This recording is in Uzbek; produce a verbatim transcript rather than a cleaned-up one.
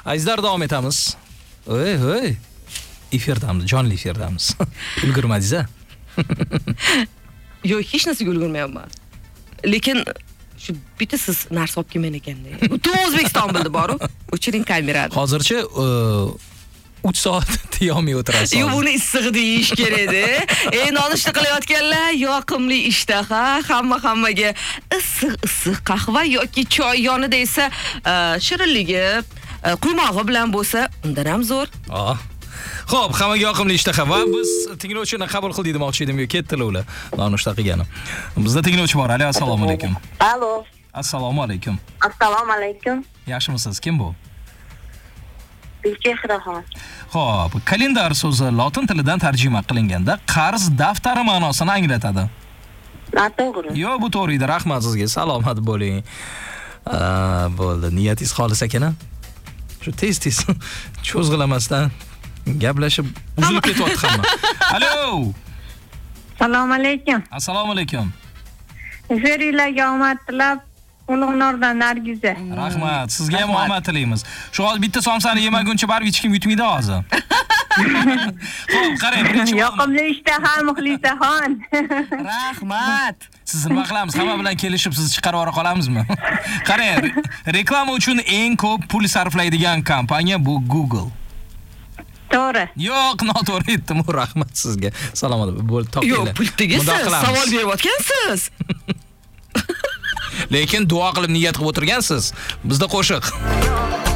Azizlar, davom etamiz. Oy, oy. Efirdamiz, jonli efirdamiz. Ulgurmadingiz-a? Yo'q, hech narsaga ulgurmayapman. Lekin shu bitta siz narsa olib kelman ekanda. Butun O'zbekiston bildi boru. O'chiring kamerani. Hozircha uch soat tiyolmay o'tirasiz. Yo'q, buni issig'i deyish kerak-da. Ey, nonushta qilayotganlar, yoqimli ishtaha, hamma hammaga issiq-issiq qahva yoki choy yonida esa shirinligi, quymog'i bilan bo'lsa, undan ham zo'r. Ah. Xo'p, hammaga yoqimli ishtaha va biz tinglovchini qabul qildik demoqchi edim, yo'q, ketdilar ular. Nonushta qilgani. Bizda tinglovchi bor. Alo, assalomu alaykum. Alo. Assalomu alaykum. Assalomu alaykum. Yaxshimisiz? Kim bu? Bilchehraxon. Xo'p, kalendar so'zi lotin tilidan tarjima qilinganda qarz daftari ma'nosini anglatadi. Noto'g'ri. Yo'q, bu to'g'ri edi. Rahmat sizga. Salomat bo'ling. Bo'ldi. Niyatingiz xolis ekan-a? Shu tez-tez cho'zg'ilamasdan gaplashib uzilib ketyapti hamma. Alo. Assalomu alaykum. Assalomu alaykum. Efirlarga omad tilab, Ulug'nordan Nargiza. Rahmat, sizga ham omad tilaymiz. Shu hozir bitta somsani yemaguncha baribir hech kim yutmaydi hozir. Xo'p, qarang, birinchi yoqimli ishtaha Muxlisaxon. Rahmat. Sizni nima qilamiz? Hamma bilan kelishib sizni chiqarib yora qolamizmi? Qarang, reklama uchun eng ko'p pul sarflaydigan kompaniya bu Google. To'g'ri. Yo'q, noto'g'ri aytdim. Rahmat sizga. Salomat bo'lib topinglar. Yo'q, pul tegasiz, savol berayotgansiz. Lekin duo qilib niyat qilib o'tirgansiz. Bizda qo'shiq.